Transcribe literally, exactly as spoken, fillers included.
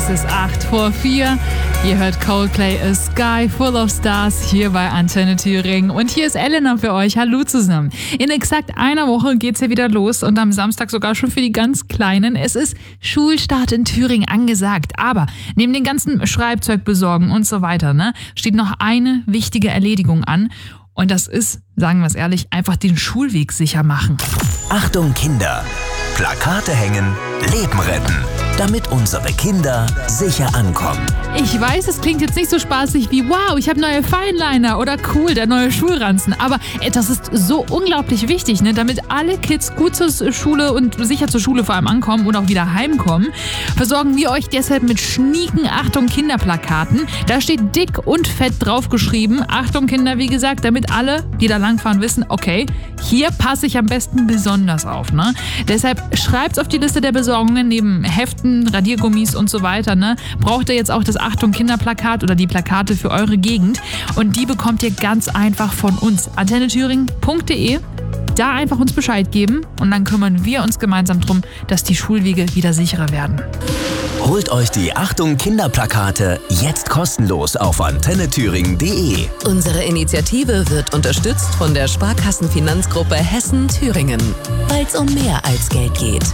ist acht vor vier. Ihr hört Coldplay A Sky Full of Stars hier bei Antenne Thüringen. Und hier ist Elena für euch. Hallo zusammen. In exakt einer Woche geht's ja wieder los und am Samstag sogar schon für die ganz Kleinen. Es ist Schulstart in Thüringen angesagt. Aber neben den ganzen Schreibzeug besorgen und so weiter, ne, steht noch eine wichtige Erledigung an. Und das ist, sagen wir es ehrlich, einfach den Schulweg sicher machen. Achtung Kinder! Plakate hängen, Leben retten, damit unsere Kinder sicher ankommen. Ich weiß, es klingt jetzt nicht so spaßig wie wow, ich habe neue Fineliner oder cool, der neue Schulranzen. Aber das ist so unglaublich wichtig, ne? Damit alle Kids gut zur Schule und sicher zur Schule vor allem ankommen und auch wieder heimkommen, versorgen wir euch deshalb mit schnieken Achtung Kinderplakaten. Da steht dick und fett draufgeschrieben, Achtung Kinder, wie gesagt, damit alle, die da langfahren, wissen, okay, hier passe ich am besten besonders auf. Ne? Deshalb schreibt's auf die Liste der Besorgungen neben Heften, Radiergummis und so weiter. Ne? Braucht ihr jetzt auch das Achtung Kinderplakat oder die Plakate für eure Gegend. Und die bekommt ihr ganz einfach von uns. antenne thüringen punkt de. Da einfach uns Bescheid geben und dann kümmern wir uns gemeinsam drum, dass die Schulwege wieder sicherer werden. Holt euch die Achtung Kinderplakate jetzt kostenlos auf antenne thüringen punkt de. Unsere Initiative wird unterstützt von der Sparkassenfinanzgruppe Hessen-Thüringen, weil es um mehr als Geld geht.